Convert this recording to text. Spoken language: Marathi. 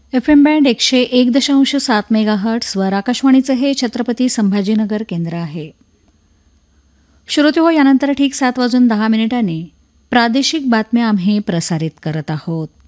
FM बँड 101.7 मेगाहर्ट्झवर आकाशवाणीचं हे छत्रपती संभाजीनगर केंद्र आहे. श्रोते हो, यानंतर ठीक 7:10 प्रादेशिक बातम्या आम्ही प्रसारित करत आहोत.